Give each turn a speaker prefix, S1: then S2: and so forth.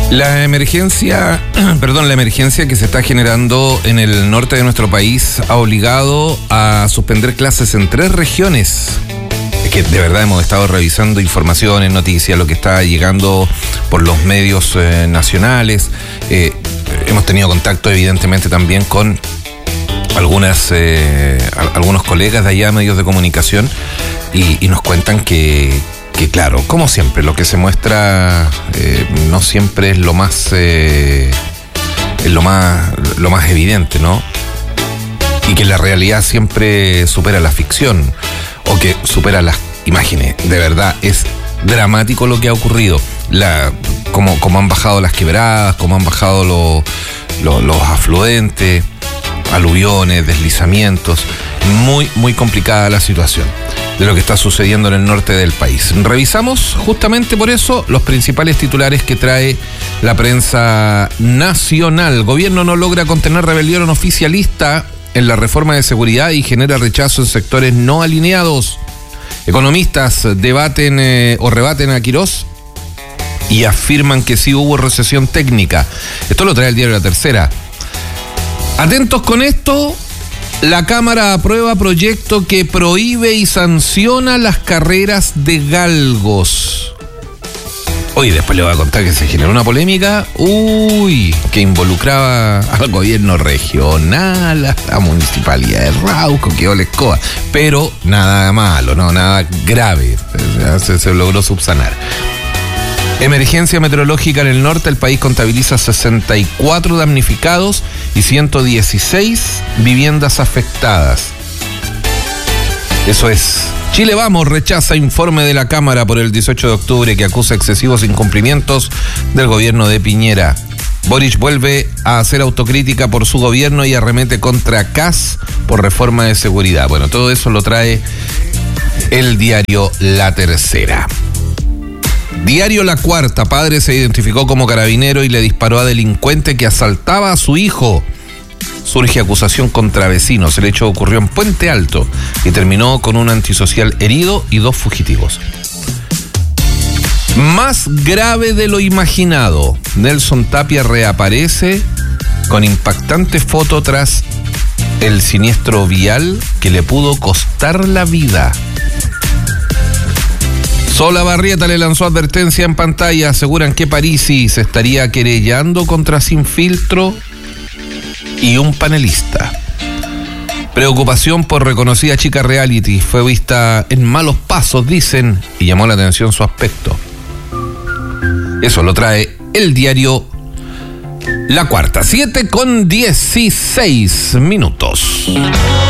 S1: La emergencia que se está generando en el norte de nuestro país ha obligado a suspender clases en 3 regiones. Es que de verdad hemos estado revisando informaciones, noticias, lo que está llegando por los medios nacionales. Hemos tenido contacto evidentemente también con algunos colegas de allá, medios de comunicación, y nos cuentan que claro, como siempre, lo que se muestra no siempre es lo más evidente, ¿no? Y que la realidad siempre supera la ficción, o que supera las imágenes. De verdad, es dramático lo que ha ocurrido. Cómo han bajado las quebradas, cómo han bajado los afluentes, aluviones, deslizamientos. Muy, muy complicada la situación de lo que está sucediendo en el norte del país. Revisamos justamente por eso los principales titulares que trae la prensa nacional. Gobierno no logra contener rebelión oficialista en la reforma de seguridad y genera rechazo en sectores no alineados. Economistas rebaten a Quirós y afirman que sí hubo recesión técnica. Esto lo trae el diario La Tercera. Atentos con esto. La Cámara aprueba proyecto que prohíbe y sanciona las carreras de galgos. Hoy después le voy a contar que se generó una polémica, que involucraba al gobierno regional, a la municipalidad de Rauco, que ole escoba. Pero nada malo, no, nada grave. Se logró subsanar. Emergencia meteorológica en el norte, el país contabiliza 64 damnificados y 116 viviendas afectadas. Eso es. Chile Vamos rechaza informe de la Cámara por el 18 de octubre que acusa excesivos incumplimientos del gobierno de Piñera. Boric vuelve a hacer autocrítica por su gobierno y arremete contra Kast por reforma de seguridad. Bueno, todo eso lo trae el diario La Tercera. Diario La Cuarta, padre se identificó como carabinero y le disparó a delincuente que asaltaba a su hijo. Surge acusación contra vecinos. El hecho ocurrió en Puente Alto y terminó con un antisocial herido y 2 fugitivos. Más grave de lo imaginado. Nelson Tapia reaparece con impactante foto tras el siniestro vial que le pudo costar la vida. Solabarrieta le lanzó advertencia en pantalla. Aseguran que Parisi se estaría querellando contra Sin Filtro y un panelista. Preocupación por reconocida chica reality. Fue vista en malos pasos, dicen, y llamó la atención su aspecto. Eso lo trae el diario La Cuarta. 7:16 minutos.